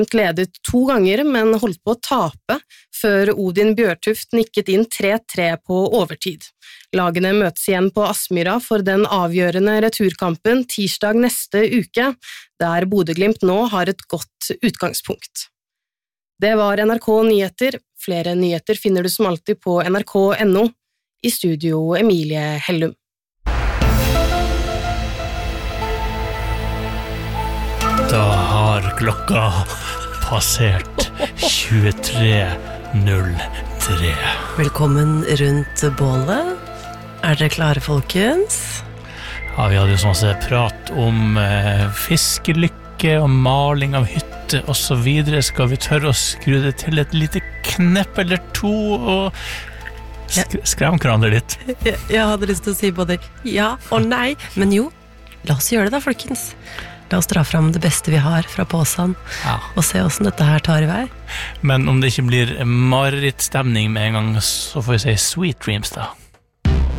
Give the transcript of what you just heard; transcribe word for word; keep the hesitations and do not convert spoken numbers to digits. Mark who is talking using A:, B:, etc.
A: Bodø-Glimt ledet to ganger, men holdt på å tape, før Odin Bjørtuft nikket inn tre tre på overtid. Lagene møtes igjen på Aspmyra for den avgjørende returkampen tirsdag neste uke, der Bodø-Glimt nå har et godt utgangspunkt. Det var N R K Nyheter. Flere nyheter finner du som alltid på N R K punktum N O. I studio Emilie Hellum.
B: Da har klokka passert tjuetre null tre.
C: Velkommen rundt bålet. Er dere klare, folkens?
B: Ja, vi hadde jo sånn så prat om eh, fiskelykke og maling av hytte og så videre. Skal vi tørre å skru det til et lite knepp eller to og sk skremkrande litt?
C: Jeg, jeg hadde lyst til å si både ja og nei, men jo, la oss gjøre det da, folkens. La oss dra fram det beste vi har fra påsen, ja. Og se hvordan dette her tar i vei.
B: Men om det ikke blir marerittstemning med en gang, så får vi si sweet dreams da.